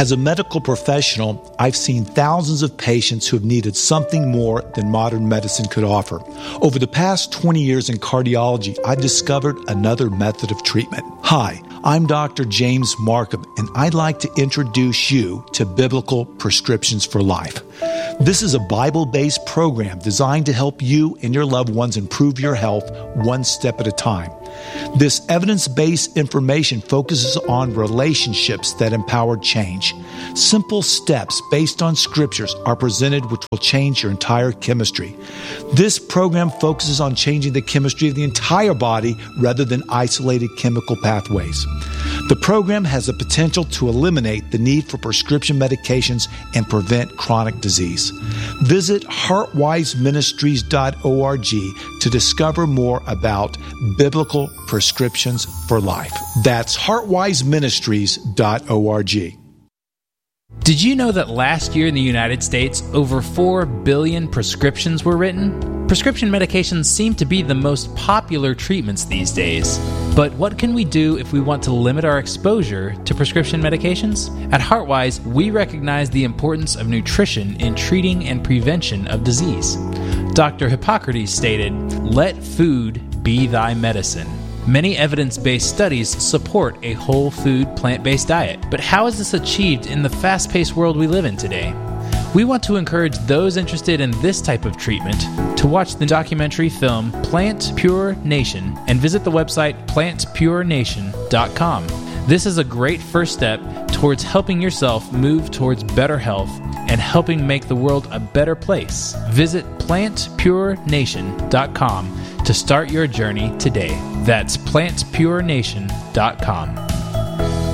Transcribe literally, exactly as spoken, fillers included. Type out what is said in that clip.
As a medical professional, I've seen thousands of patients who have needed something more than modern medicine could offer. Over the past twenty years in cardiology, I've discovered another method of treatment. Hi, I'm Doctor James Markham, and I'd like to introduce you to Biblical Prescriptions for Life. This is a Bible-based program designed to help you and your loved ones improve your health one step at a time. This evidence-based information focuses on relationships that empower change. Simple steps based on scriptures are presented which will change your entire chemistry. This program focuses on changing the chemistry of the entire body rather than isolated chemical pathways. The program has the potential to eliminate the need for prescription medications and prevent chronic disease. Visit heart wise ministries dot org to discover more about Biblical Prescriptions for Life. That's heart wise ministries dot org. Did you know that last year in the United States, over four billion prescriptions were written? Prescription medications seem to be the most popular treatments these days. But what can we do if we want to limit our exposure to prescription medications? At HeartWise, we recognize the importance of nutrition in treating and prevention of disease. Doctor Hippocrates stated, "Let food be thy medicine." Many evidence-based studies support a whole food, plant-based diet. But how is this achieved in the fast-paced world we live in today? We want to encourage those interested in this type of treatment to watch the documentary film Plant Pure Nation and visit the website plant pure nation dot com. This is a great first step towards helping yourself move towards better health and helping make the world a better place. Visit plant pure nation dot com to start your journey today. That's plant pure nation dot com.